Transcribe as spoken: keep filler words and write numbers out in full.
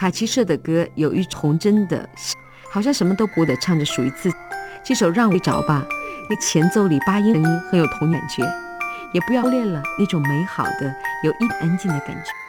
卡其社的歌有一童真的，好像什么都不得唱着属于自己。这首让我找吧，那前奏里八音很有童感觉，也不要忽略了那种美好的有一安静的感觉。